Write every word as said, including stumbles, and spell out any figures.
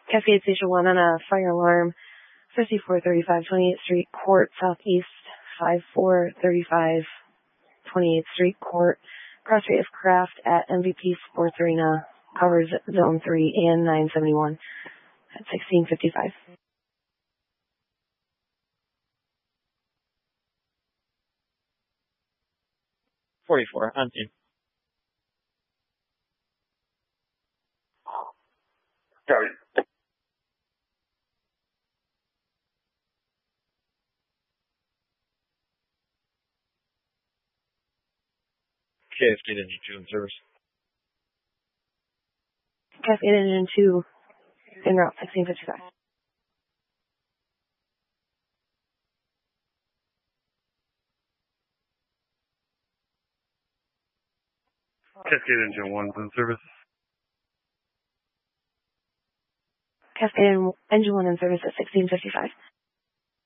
Cascade Station one on a fire alarm, fifty-four thirty-five twenty-eighth Street, Court, Southeast, five four three five twenty-eighth Street, Court. Cross rate of craft at M V P Sports Arena, covers Zone three and nine seventy-one at sixteen fifty-five. forty-four, on team. Sorry. Cascade Engine two in service. Cascade Engine two, en route, sixteen fifty-five. Cascade Engine one in service. Cascade Engine one in service at sixteen fifty-five.